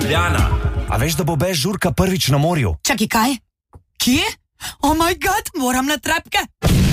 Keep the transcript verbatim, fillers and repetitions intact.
Ljubljana. A veš, da bo bez žurka prvič na morju? Čakaj, kaj? Kje? Oh moj god, moram na trapke.